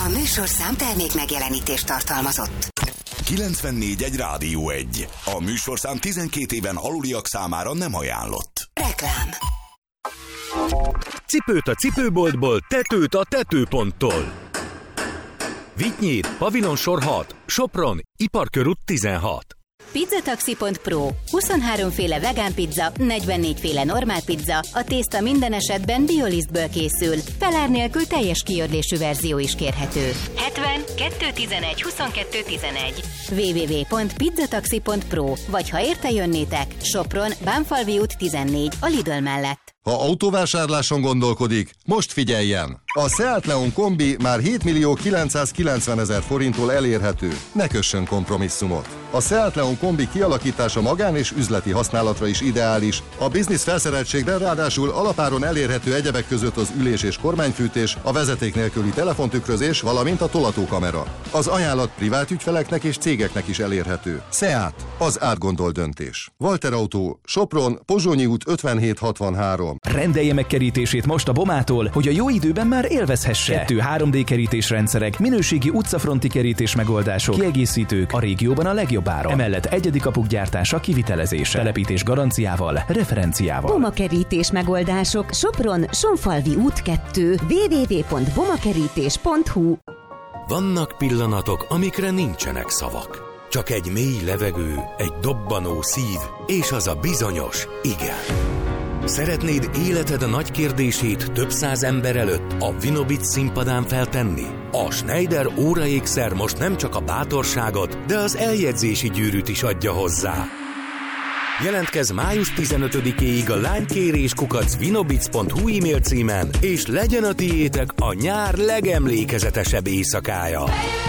műsorszám termék megjelenítést tartalmazott. 94.1 Rádió 1. A műsorszám 12 éven aluliak számára nem ajánlott. Reklám. Cipőt a cipőboltból, tetőt a tetőponttól. Vitynyír, Pavilon sor 6, Sopron, Iparkörút 16. Pizzataxi.pro. 23 féle vegán pizza, 44 féle normál pizza, a tészta minden esetben biolisztből készül. Felár nélkül teljes kiördésű verzió is kérhető. 70 211 22 11 www.pizzataxi.pro. Vagy ha érte jönnétek, Sopron, Bánfalvi út 14, a Lidl mellett. Ha autóvásárláson gondolkodik, most figyeljen! A Seat Leon kombi már 7.990.000 forinttól elérhető. Ne kössön kompromisszumot! A Seat Leon kombi kialakítása magán és üzleti használatra is ideális. A biznisz felszereltségben ráadásul alapáron elérhető egyebek között az ülés- és kormányfűtés, a vezeték nélküli telefontükrözés, valamint a tolatókamera. Az ajánlat privát ügyfeleknek és cégeknek is elérhető. Seat, az átgondolt döntés. Walter Autó, Sopron, Pozsonyi út 5763. Rendelje meg kerítését most a Bomától, hogy a jó időben már élvezhesse. 2-3D kerítésrendszerek, minőségi utcafronti kerítés megoldások, kiegészítők, a régióban a legjobb áron. Emellett egyedi kapuk gyártása, kivitelezése, telepítés garanciával, referenciával. Boma kerítés megoldások, Sopron, Sonfalvi út 2, www.bomakerítés.hu. Vannak pillanatok, amikre nincsenek szavak. Csak egy mély levegő, egy dobbanó szív, és az a bizonyos igen. Szeretnéd életed nagy kérdését több száz ember előtt a Vinobic színpadán feltenni? A Schneider óraékszer most nem csak a bátorságot, de az eljegyzési gyűrűt is adja hozzá. Jelentkezz május 15-éig a lánykérés@vinobic.hu e-mail címen, és legyen a tiétek a nyár legemlékezetesebb éjszakája.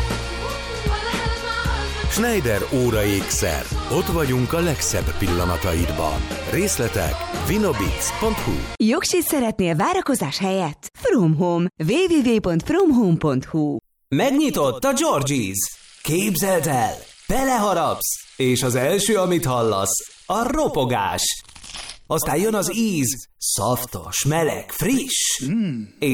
Schneider óraékszer. Ott vagyunk a legszebb pillanataidban. Részletek vinobic.hu. Jogsit szeretnél várakozás helyett? From Home. www.fromhome.hu. Megnyitott a Georgie's. Képzeld el, beleharapsz, és az első, amit hallasz, a ropogás. Aztán jön az íz, szaftos, meleg, friss.